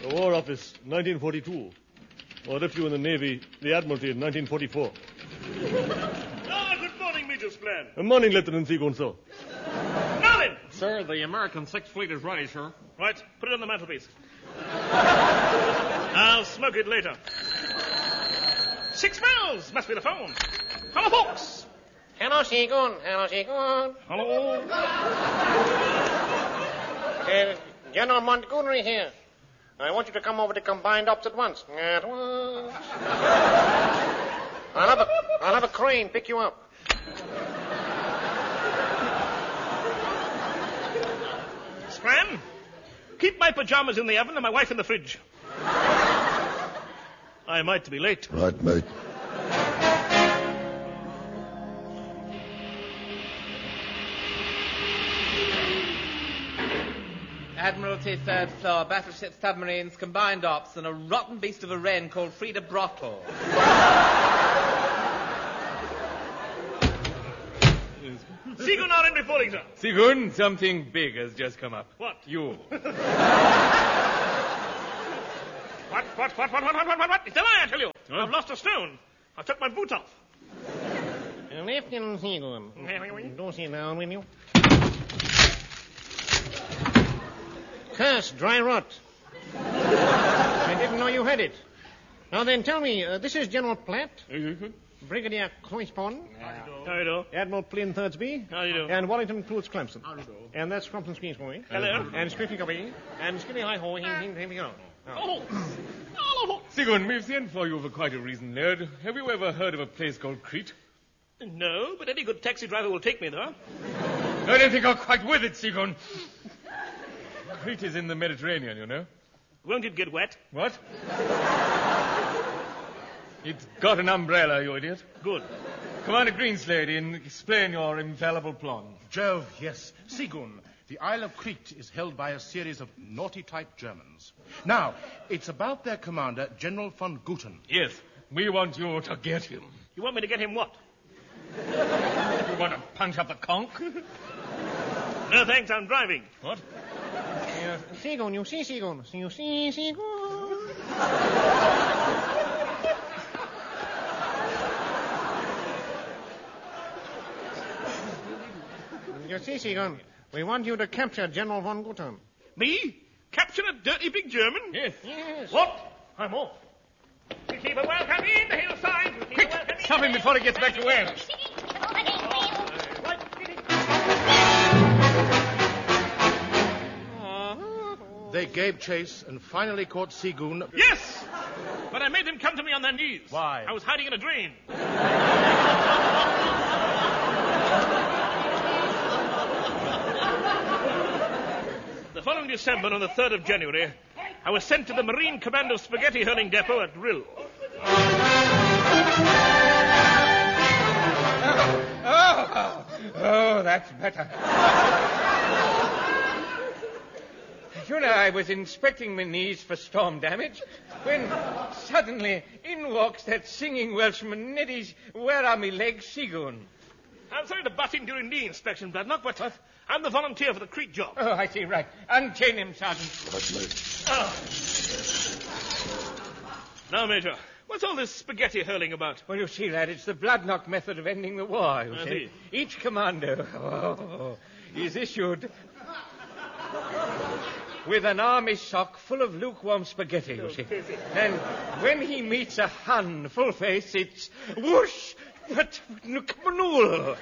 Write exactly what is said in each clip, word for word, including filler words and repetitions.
The War Office, nineteen forty-two. Or if you were in the Navy, the Admiralty in nineteen forty-four. Ah, good morning, Major Splan. Good morning, Lieutenant Sigunso. Now then. Sir, the American Sixth Fleet is ready, sir. Right, put it on the mantelpiece. I'll smoke it later. Six bells must be the phone. Hello, folks. Hello, Sigun. Hello, Sigun. Hello. Uh, General Montgomery here. I want you to come over to Combined Ops at once. At once. I'll have a, I'll have a crane pick you up. Splan, keep my pajamas in the oven and my wife in the fridge. I might be late. Right, mate. Admiralty, third floor, battleship, submarines, combined ops, and a rotten beast of a wren called Frida Brottle. Sigun are in reporting, sir. Sigun, something big has just come up. What? You. What, what, what, what, what, what, what, what, what? It's a lie, I tell you. Huh? I've lost a stone. I took my boot off. Lieutenant Sigun, do sit down, will you? Curse, dry rot. I didn't know you had it. Now then, tell me, uh, this is General Platt, Brigadier Cloyspon, How do you do? Admiral Flynn Thirdsby, How do you do? and Wallington Cloots Clemson. How do you do? And that's Crumpton Skeens for me. Hello. And Scriffy Copy, and Skinny High Ho, hing, hing, hing, hing, hing. Oh. Oh. Sigun, we've sent for you for quite a reason, lad. Have you ever heard of a place called Crete? No, but any good taxi driver will take me there. I don't think you're quite with it, Sigun. Crete is in the Mediterranean, you know. Won't it get wet? What? It's got an umbrella, you idiot. Good. Commander Greenslade, and explain your infallible plan. Jove, yes. Sigun, the Isle of Crete is held by a series of naughty-type Germans. Now, it's about their commander, General von Guten. Yes, we want you to get him. You want me to get him what? You want to punch up the conch? No, thanks, I'm driving. What? Uh, Sigun, you see, Sigun. You see, Sigun. You see, Sigun, we want you to capture General von Guten. Me? Capture a dirty big German? Yes. Yes. What? I'm off. We keep a welcome in the hillside. We keep Quick, a welcome in. stop him before he gets back to Wales. They gave chase and finally caught Sigun. Yes! But I made them come to me on their knees. Why? I was hiding in a drain. The following December, on the third of January, I was sent to the Marine Commando Spaghetti Hurling Depot at Rill. Oh, oh, that's better. You know, I was inspecting my knees for storm damage when suddenly in walks that singing Welshman, Neddy's, where are me legs, Sigun? I'm sorry to butt in during knee inspection, Bladnock, but uh, I'm the volunteer for the Crete job. Oh, I see, right. Unchain him, Sergeant. Oh. Now, Major, what's all this spaghetti hurling about? Well, you see, lad, it's the Bladnock method of ending the war, you I see. see. Each commando oh, is issued with an army sock full of lukewarm spaghetti, you see. And when he meets a Hun full face, it's whoosh, but nukmanul.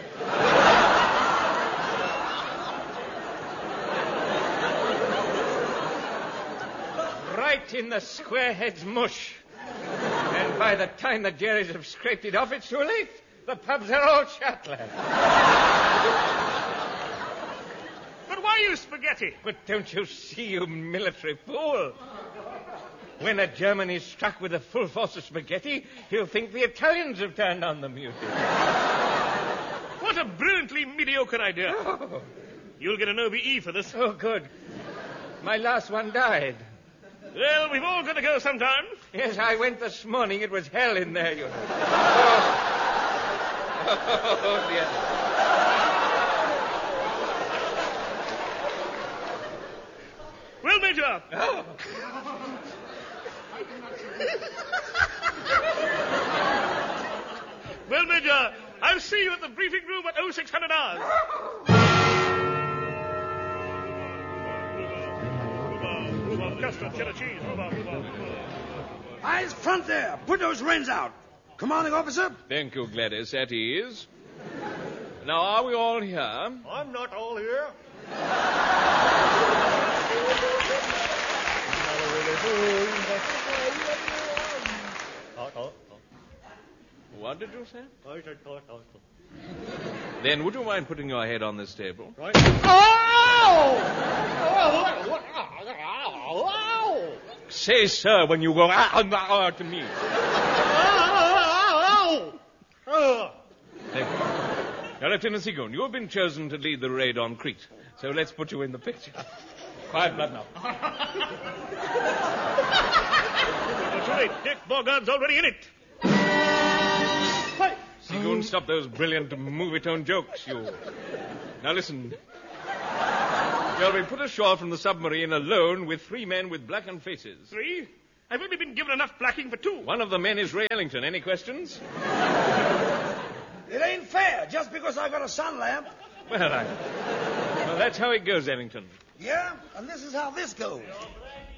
Right in the squarehead's mush. And by the time the Jerrys have scraped it off, it's too late. The pubs are all shut, lad. But why use spaghetti? But don't you see, you military fool? When a German is struck with a full force of spaghetti, he'll think the Italians have turned on them, you see. What a brilliantly mediocre idea. Oh. You'll get an O B E for this. Oh, good. My last one died. Well, we've all got to go sometime. Yes, I went this morning. It was hell in there, you know. Oh, oh dear. Well, Major! Oh. Well, Major, I'll see you at the briefing room at oh six hundred hours. Rhubarb, rhubarb, custard, cheddar cheese, rhubarb, rhubarb, rhubarb. Eyes front there. Put those wrens out. Commanding officer? Thank you, Gladys. At ease. Now, are we all here? I'm not all here. What did you say? I said, oh, oh, oh. Then would you mind putting your head on this table? Right. Say, sir, when you go ah, ah, ah, to me. Thank you. Now, Lieutenant Seagoon, you have been chosen to lead the raid on Crete, so let's put you in the picture. Quiet blood now. That's right. Dick Borgard's already in it. Seagoon, stop those brilliant movie-tone jokes, you... Now, listen. You'll be put ashore from the submarine alone with three men with blackened faces. Three? I've only been given enough blacking for two. One of the men is Ray Ellington. Any questions? It ain't fair, just because I got a sun lamp. Well, I... Well, that's how it goes, Ellington. Yeah, and this is how this goes.